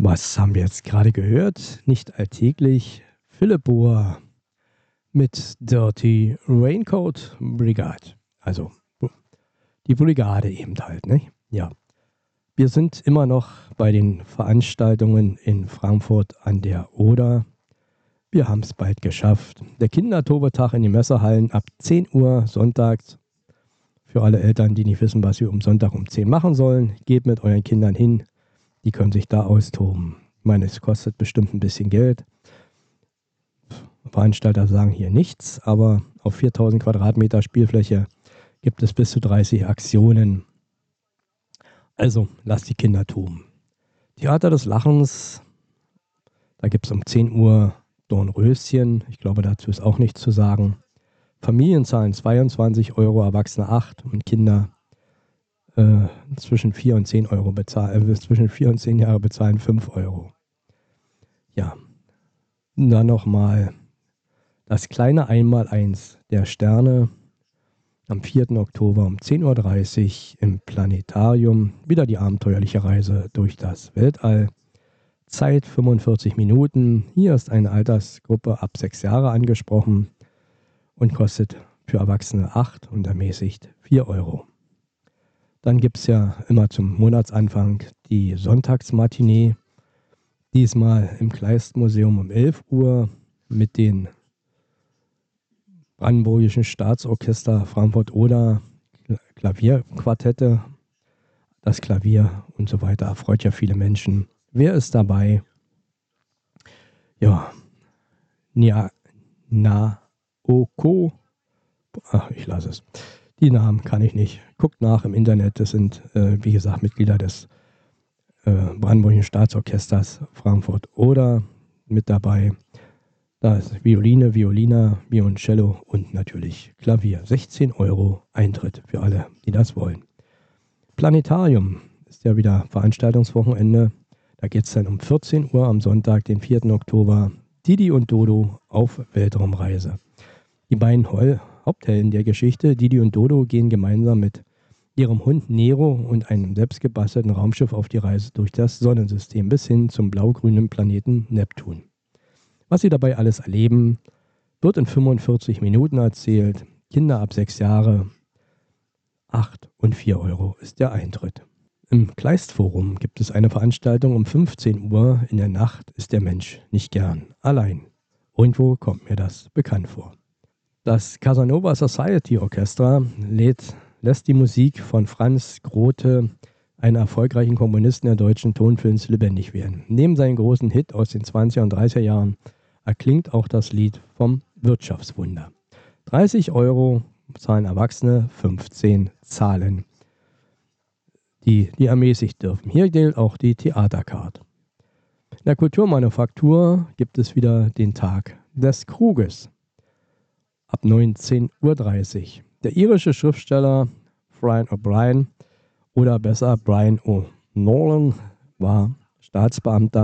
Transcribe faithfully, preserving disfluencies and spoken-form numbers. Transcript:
Was haben wir jetzt gerade gehört? Nicht alltäglich. Philipp Bohr mit Dirty Raincoat Brigade. Also die Brigade eben halt, ne? Ja. Wir sind immer noch bei den Veranstaltungen in Frankfurt an der Oder. Wir haben es bald geschafft. Der Kindertobetag in den Messehallen ab zehn Uhr sonntags. Für alle Eltern, die nicht wissen, was sie um Sonntag um zehn machen sollen, geht mit euren Kindern hin. Die können sich da austoben. Ich meine, es kostet bestimmt ein bisschen Geld. Veranstalter sagen hier nichts, aber auf viertausend Quadratmeter Spielfläche gibt es bis zu dreißig Aktionen. Also, lasst die Kinder toben. Theater des Lachens, da gibt es um zehn Uhr Dornröschen. Ich glaube, dazu ist auch nichts zu sagen. Familien zahlen zweiundzwanzig Euro, Erwachsene acht und Kinder äh, zwischen vier und zehn Euro bezahlen, äh, zwischen vier und zehn Jahre bezahlen fünf Euro. Ja, und dann nochmal das kleine Einmaleins der Sterne am vierten Oktober um zehn Uhr dreißig im Planetarium. Wieder die abenteuerliche Reise durch das Weltall. Zeit fünfundvierzig Minuten. Hier ist eine Altersgruppe ab sechs Jahre angesprochen und kostet für Erwachsene acht und ermäßigt vier Euro. Dann gibt es ja immer zum Monatsanfang die Sonntagsmatinee. Diesmal im Kleistmuseum um elf Uhr mit den Brandenburgischen Staatsorchester Frankfurt-Oder, Klavierquartette, das Klavier und so weiter. Erfreut ja viele Menschen. Wer ist dabei? Ja, Nia, Naoko. Ach, ich lasse es. Die Namen kann ich nicht. Guckt nach im Internet. Das sind, äh, wie gesagt, Mitglieder des äh, Brandenburgischen Staatsorchesters Frankfurt-Oder mit dabei. Da ist Violine, Violina, Violoncello und natürlich Klavier. sechzehn Euro Eintritt für alle, die das wollen. Planetarium ist ja wieder Veranstaltungswochenende. Da geht es dann um vierzehn Uhr am Sonntag, den vierten Oktober. Didi und Dodo auf Weltraumreise. Die beiden Hol- Haupthelden der Geschichte, Didi und Dodo, gehen gemeinsam mit ihrem Hund Nero und einem selbstgebastelten Raumschiff auf die Reise durch das Sonnensystem bis hin zum blau-grünen Planeten Neptun. Was sie dabei alles erleben, wird in fünfundvierzig Minuten erzählt. Kinder ab sechs Jahre, acht und vier Euro ist der Eintritt. Im Kleistforum gibt es eine Veranstaltung um fünfzehn Uhr. In der Nacht ist der Mensch nicht gern allein. Irgendwo kommt mir das bekannt vor. Das Casanova Society Orchestra lädt, lässt die Musik von Franz Grote, einen erfolgreichen Komponisten der deutschen Tonfilms, lebendig werden. Neben seinen großen Hit aus den zwanziger und dreißiger Jahren erklingt auch das Lied vom Wirtschaftswunder. dreißig Euro zahlen Erwachsene, fünfzehn zahlen die, die ermäßigt dürfen. Hier gilt auch die Theatercard. In der Kulturmanufaktur gibt es wieder den Tag des Kruges ab neunzehn Uhr dreißig. Der irische Schriftsteller Brian O'Brien oder besser Brian O'Nolan war Staatsbeamter